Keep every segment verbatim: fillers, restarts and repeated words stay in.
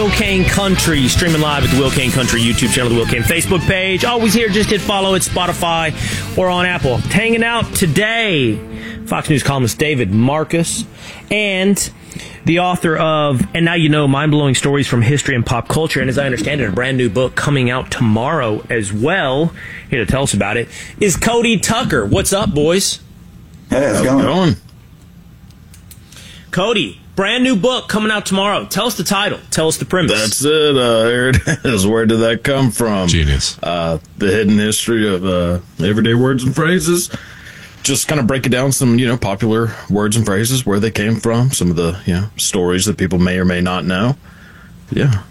Will Kane Country, streaming live at the Will Kane Country YouTube channel, the Will Kane Facebook page. Always here, just hit follow at Spotify or on Apple. Hanging out today, Fox News columnist David Marcus, and the author of, and now you know, mind-blowing stories from history and pop culture, and as I understand it, a brand new book coming out tomorrow as well. Here to tell us about it is Cody Tucker. What's up, boys? Hey, how's it going? going? Cody, brand new book coming out tomorrow. Tell us the title. Tell us the premise. That's it. Uh, there it is. Where did that come from? Genius. Uh, the hidden history of uh, everyday words and phrases. Just kind of breaking down some, you know, popular words and phrases, where they came from, some of the, you know, stories that people may or may not know. Yeah.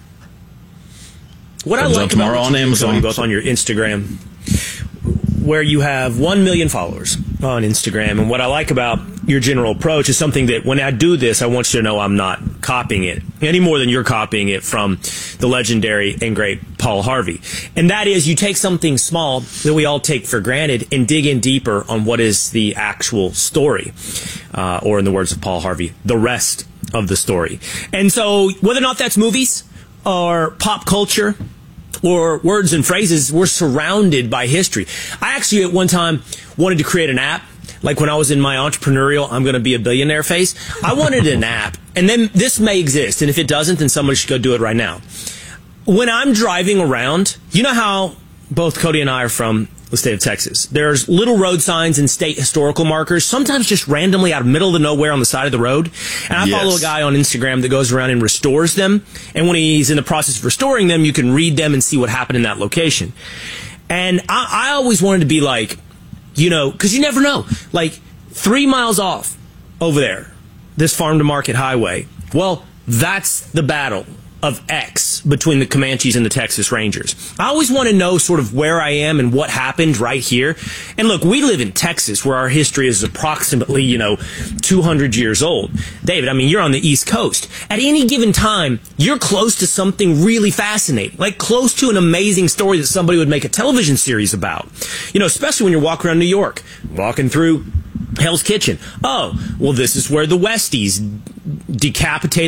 What Comes I out like tomorrow about on what you do, Amazon. Cody, both on your Instagram, where you have one million followers on Instagram. And what I like about your general approach is something that when I do this, I want you to know I'm not copying it any more than you're copying it from the legendary and great Paul Harvey. And that is, you take something small that we all take for granted and dig in deeper on what is the actual story, uh, or in the words of Paul Harvey, the rest of the story. And so whether or not that's movies or pop culture or words and phrases, we're surrounded by history. I actually at one time wanted to create an app, like when I was in my entrepreneurial, I'm going to be a billionaire phase. I wanted an app, and then this may exist, and if it doesn't, then somebody should go do it right now. When I'm driving around, you know how both Cody and I are from the state of Texas. There's little road signs and state historical markers, sometimes just randomly out of middle of nowhere on the side of the road. And I Yes. follow a guy on Instagram that goes around and restores them. And when he's in the process of restoring them, you can read them and see what happened in that location. And I, I always wanted to be like, you know, because you never know. Like, three miles off over there, this farm to market highway, well, that's the battle of X between the Comanches and the Texas Rangers. I always want to know sort of where I am and what happened right here. And look, we live in Texas, where our history is approximately, you know, two hundred years old. David, I mean, you're on the East Coast. At any given time, you're close to something really fascinating, like close to an amazing story that somebody would make a television series about. You know, especially when you're walking around New York, walking through Hell's Kitchen. Oh, well, this is where the Westies decapitated